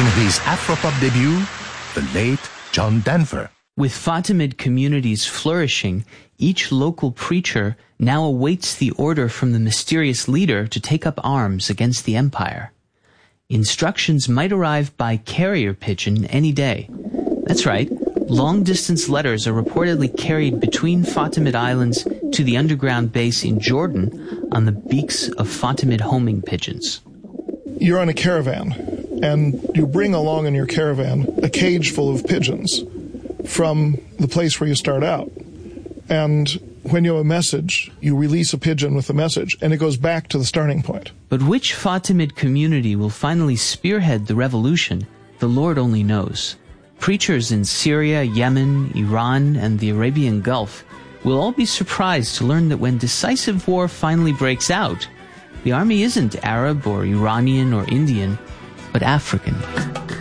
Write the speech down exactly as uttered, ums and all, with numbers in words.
In his Afropop debut, the late John Denver. With Fatimid communities flourishing, each local preacher now awaits the order from the mysterious leader to take up arms against the empire. Instructions might arrive by carrier pigeon any day. That's right, long-distance letters are reportedly carried between Fatimid Islands to the underground base in Jordan on the beaks of Fatimid homing pigeons. You're on a caravan, and you bring along in your caravan a cage full of pigeons from the place where you start out. And when you have a message, you release a pigeon with a message, and it goes back to the starting point. But which Fatimid community will finally spearhead the revolution, the Lord only knows. Preachers in Syria, Yemen, Iran, and the Arabian Gulf will all be surprised to learn that when decisive war finally breaks out, the army isn't Arab or Iranian or Indian, but African.